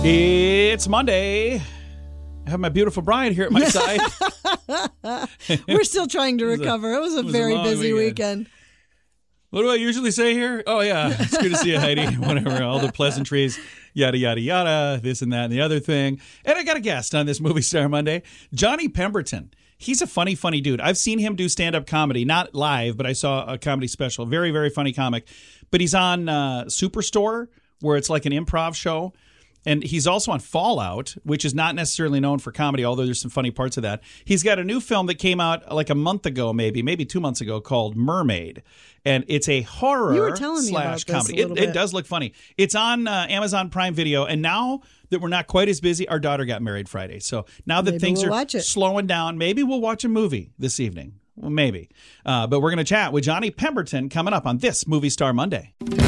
It's Monday. I have my beautiful bride here at my side. We're still trying to recover. It was a very busy weekend. What do I usually say here? Oh, yeah, it's good to see you, Heidi. Whatever, all the pleasantries, yada, yada, yada, this and that and the other thing. And I got a guest on this Movie Star Monday, Johnny Pemberton. He's a funny, funny dude. I've seen him do stand-up comedy, not live, but I saw a comedy special. Very, very funny comic. But he's on Superstore, where it's like an improv show. And he's also on Fallout, which is not necessarily known for comedy, although there's some funny parts of that. He's got a new film that came out like a month ago, maybe 2 months ago, called Mermaid. And it's a horror you were telling me about comedy. This a little bit. It does look funny. It's on Amazon Prime Video. And now that we're not quite as busy, our daughter got married Friday. So now that things are slowing down, maybe we'll watch a movie this evening. Well, maybe. But we're going to chat with Johnny Pemberton coming up on this Movie Star Monday.